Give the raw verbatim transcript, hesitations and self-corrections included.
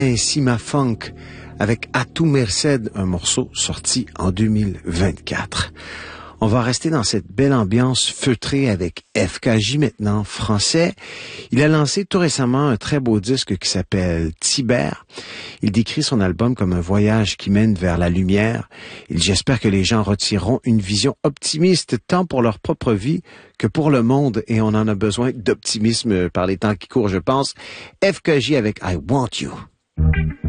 Sima Funk avec À tout Merced, un morceau sorti en deux mille vingt-quatre. On va rester dans cette belle ambiance feutrée avec F K J maintenant, français. Il a lancé tout récemment un très beau disque qui s'appelle Tibère. Il décrit son album comme un voyage qui mène vers la lumière. Il j'espère que les gens retireront une vision optimiste tant pour leur propre vie que pour le monde, et on en a besoin d'optimisme par les temps qui courent, je pense. F K J avec I Want You.